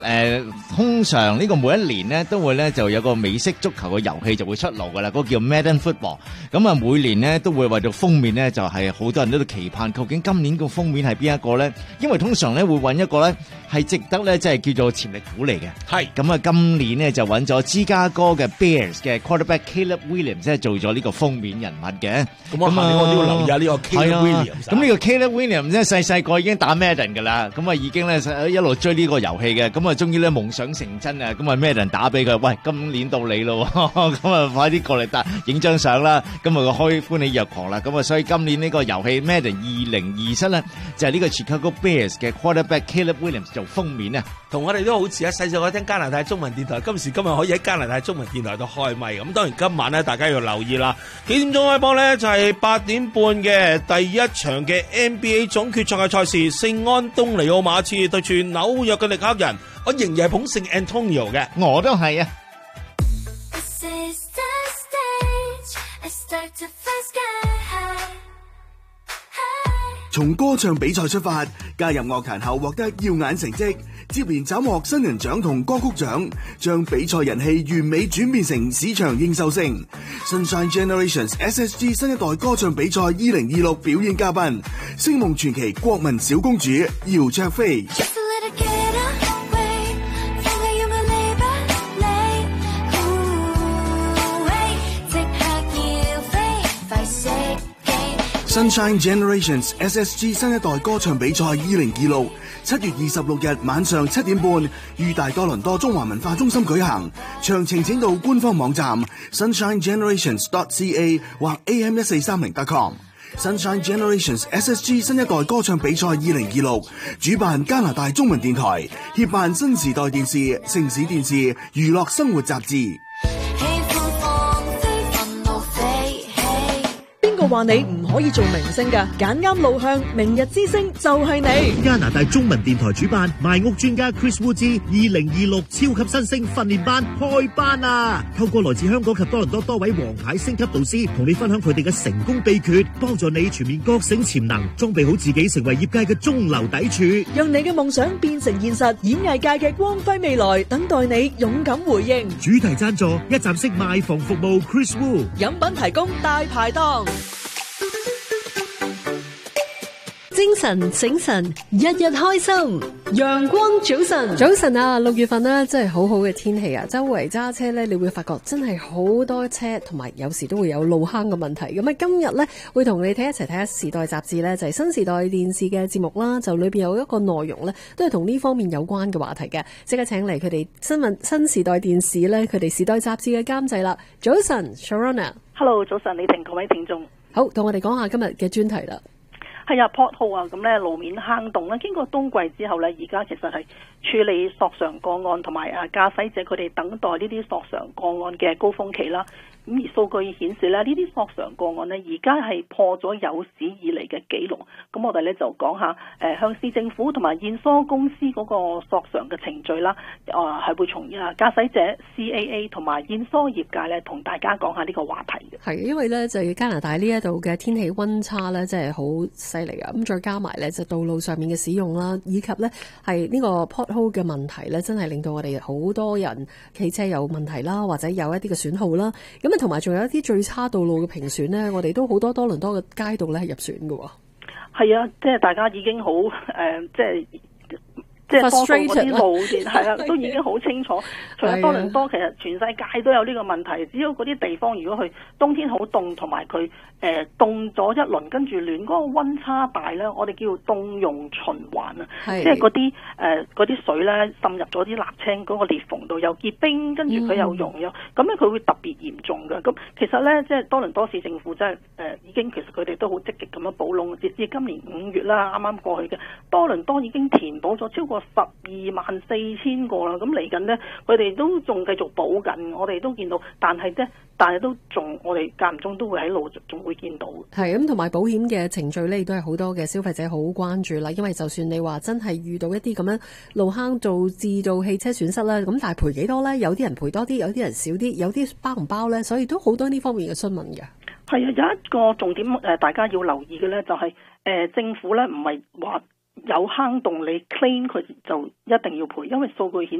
通常呢個每一年呢都會呢就有個美式足球嘅遊戲就會出爐噶啦，嗰個叫 Madden Football。咁啊，每年呢都會為到封面呢，就係好多人都喺度期盼，究竟今年個封面係邊一個呢？因為通常呢會揾一個呢係值得呢，即係叫做潛力股嚟嘅。係咁啊，今年呢就揾咗芝加哥嘅 Bears 嘅 quarterback Caleb Williams 即係做咗呢個封面人物嘅。咁啊，我都要留意下呢個 Caleb Williams。咁呢個 Caleb Williams 咧細個已經打 Madden 噶啦，咁啊已經咧一路追呢個遊戲嘅，咁啊終於咧夢想成真啊！咁啊 Madden 打俾佢，喂，今年到你咯，咁啊快啲過嚟打影張相啦！咁啊開歡喜若狂啦！咁啊所以今年呢個遊戲 Madden 2027咧就係呢個 Chicago Bears 嘅 quarterback Caleb Williams 做封面啊！ 同我哋都好似啊，細細個聽加拿大中文電台，今時今日可以喺加拿大中文電台度開咪。咁當然今晚咧大家要留意啦，幾點鐘開波咧就係8點半嘅第一場嘅 NBA 總決賽嘅賽事，聖安東尼奧馬刺對住紐約嘅力克人，我仍然係捧聖 Antonio 嘅， 我都係啊。 從歌唱比賽出發，加入樂壇後獲得耀眼成績，接連斬獲新人獎同歌曲獎，將比賽人氣完美轉變成市場認受性。Sunshine Generations SSG 新一代歌唱比賽2026表演嘉賓，星夢傳奇國民小公主姚焯菲。Sunshine Generations SSG 新一代歌唱比賽2026 7月26日晚上7點半於大多倫多中華文化中心舉行，詳情請到官方網站 sunshinegenerations.ca 或 am1430.com。Sunshine Generations SSG 新一代歌唱比賽2026主辦加拿大中文電台，協辦新時代電視、城市電視、娛樂生活雜誌。 邊個話你唔可以做明星㗎？揀啱路向，明日之星就係你。 加拿大中文電台主辦賣屋專家 Chris Wu 之2026超級新星訓練班開班啦！透過來自香港及多倫多多位王牌星級導師，同你分享佢哋嘅成功秘訣，幫助你全面覺醒潛能，裝備好自己，成為業界嘅中流砥柱， 讓你嘅夢想變成現實。演藝界嘅光輝未來，等待你勇敢回應。 主題贊助一站式賣房服務 Chris Wu， 飲品提供大排檔。 精神醒神，日日開心，陽光早晨。 早晨啊，6月份呢真係好好嘅天氣啊，周圍揸車呢，你會發覺真係好多車，同埋有時都會有路坑嘅問題。咁啊，今日呢會同你一齊睇下《時代》雜誌呢，就係新時代電視嘅節目啦，就裏邊有一個內容呢，都係同呢方面有關嘅話題嘅。即刻請嚟佢哋新時代電視呢，佢哋《時代》雜誌嘅監製啦。早晨 Sharona。Hello， 早晨李婷，各位聽眾。 好，同我哋講下今日嘅專題啦。 係啊 ，pothole 啊，咁咧路面坑洞咧，經過冬季之後咧，而家其實係處理索償個案同埋駕駛者佢哋等待呢啲索償個案嘅高峰期啦。咁而數據顯示咧，呢啲索償個案呢，而家係破咗有史以嚟嘅紀錄。咁我哋咧就講下向市政府同埋驗疏公司嗰個索償嘅程序啦。係會從駕駛者 CAA 同埋驗疏業界咧，同大家講下呢個話題嘅。 係因為咧就係加拿大呢一度嘅天氣溫差咧，真係好犀利啊！咁再加埋咧就道路上面嘅使用啦，以及咧係呢個 pothole 嘅問題咧，真係令到我哋好多人汽車有問題啦，或者有一啲嘅損耗啦。咁啊，同埋仲有一啲最差道路嘅評選咧，我哋都好多倫多嘅街道咧係入選嘅。係啊，即係大家已經好即係多數嗰啲路線係啦，都已經好清楚。除咗多倫多，其實全世界都有呢個問題。只要嗰啲地方如果佢冬天好凍，同埋佢凍咗一輪跟住暖，嗰個溫差大咧，我哋叫凍溶循環啊。即係嗰啲水咧滲入咗啲瀝青嗰個裂縫度，又結冰，跟住佢又溶咗，咁咧佢會特別嚴重嘅。咁其實咧，即係多倫多市政府真係已經其實佢哋都好積極咁樣補窿。截至今年5月啦，啱啱過去嘅多倫多已經填補咗超過124000個啦，咁嚟緊呢，佢哋都仲繼續補緊，我哋都見到，但係都仲，我哋間唔中都會喺路仲會見到。 係咁，同埋保險嘅程序呢，亦都係好多嘅消費者好關注啦。因為就算你話真係遇到一啲咁樣路坑導致到汽車損失啦，咁但係賠幾多呢？有啲人賠多啲，有啲人少啲，有啲包唔包呢？所以都好多呢方面嘅詢問嘅。係啊， 有一個重點大家要留意嘅呢，就係政府呢唔係話有坑洞你 claim 佢就一定要賠，因為數據顯